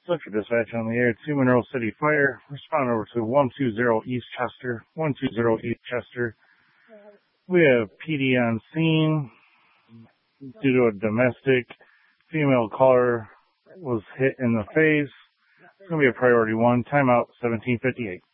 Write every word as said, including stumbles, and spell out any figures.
Central Dispatch on the air, two Monroe City Fire. Respond over to one two zero East Chester, one two zero East Chester. We have P D on scene due to a domestic. Female caller was hit in the face. It's going to be a priority one. Timeout seventeen fifty-eight.